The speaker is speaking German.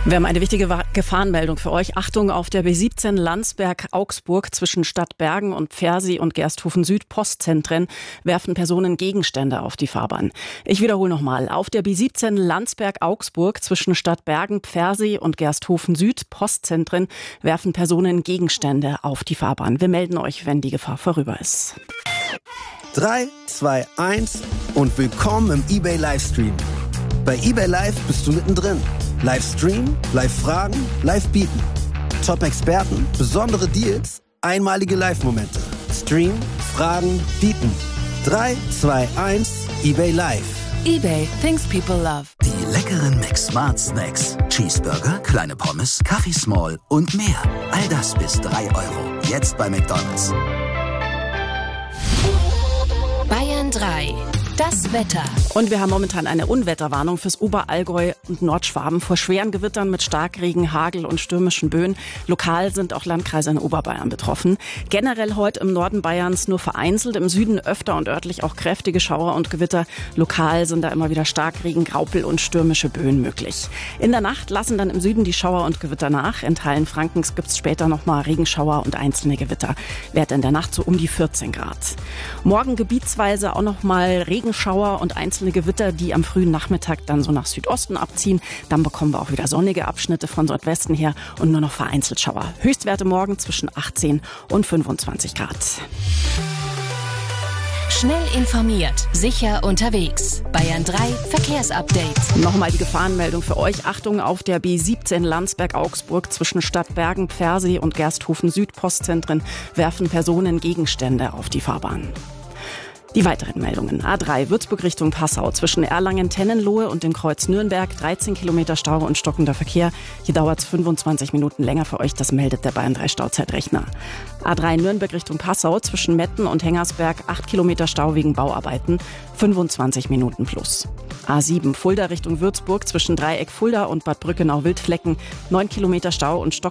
Wir haben eine wichtige Gefahrenmeldung für euch. Achtung, auf der B17 Landsberg-Augsburg zwischen Stadtbergen und Pfersee und Gersthofen Süd Postzentren werfen Personen Gegenstände auf die Fahrbahn. Ich wiederhole nochmal. Auf der B17 Landsberg-Augsburg zwischen Stadtbergen, Pfersee und Gersthofen Süd Postzentren werfen Personen Gegenstände auf die Fahrbahn. Wir melden euch, wenn die Gefahr vorüber ist. 3, 2, 1 und willkommen im eBay Livestream. Bei eBay Live bist du mittendrin. Livestream, Live-Fragen, Live-Bieten. Top-Experten, besondere Deals, einmalige Live-Momente. Stream, Fragen, Bieten. 3, 2, 1, eBay Live. eBay, things people love. Die leckeren McSmart Snacks. Cheeseburger, kleine Pommes, Kaffee Small und mehr. All das bis 3 €. Jetzt bei McDonald's. Bayern 3. Das Wetter. Und wir haben momentan eine Unwetterwarnung fürs Oberallgäu und Nordschwaben vor schweren Gewittern mit Starkregen, Hagel und stürmischen Böen. Lokal sind auch Landkreise in Oberbayern betroffen. Generell heute im Norden Bayerns nur vereinzelt, im Süden öfter und örtlich auch kräftige Schauer und Gewitter. Lokal sind da immer wieder Starkregen, Graupel und stürmische Böen möglich. In der Nacht lassen dann im Süden die Schauer und Gewitter nach. In Teilen Frankens gibt's später nochmal Regenschauer und einzelne Gewitter. Wert in der Nacht so um die 14 Grad. Morgen gebietsweise auch nochmal Regenschauer und einzelne Gewitter, die am frühen Nachmittag dann so nach Südosten abziehen. Dann bekommen wir auch wieder sonnige Abschnitte von Südwesten her und nur noch vereinzelt Schauer. Höchstwerte morgen zwischen 18 und 25 Grad. Schnell informiert, sicher unterwegs. Bayern 3 Verkehrsupdate. Nochmal die Gefahrenmeldung für euch. Achtung, auf der B17 Landsberg-Augsburg zwischen Stadtbergen, Pfersee und Gersthofen Süd Postzentren werfen Personen Gegenstände auf die Fahrbahn. Die weiteren Meldungen. A3 Würzburg Richtung Passau zwischen Erlangen-Tennenlohe und dem Kreuz Nürnberg 13 Kilometer Stau und stockender Verkehr. Hier dauert es 25 Minuten länger für euch. Das meldet der Bayern 3 Stauzeitrechner. A3 Nürnberg Richtung Passau zwischen Metten und Hengersberg 8 Kilometer Stau wegen Bauarbeiten. 25 Minuten plus. A7 Fulda Richtung Würzburg zwischen Dreieck Fulda und Bad Brückenau-Wildflecken 9 Kilometer Stau und